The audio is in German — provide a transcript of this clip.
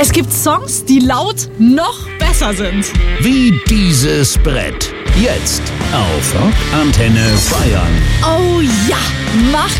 Es gibt Songs, die laut noch besser sind. Wie dieses Brett. Jetzt auf Rockantenne Bayern. Oh ja, mach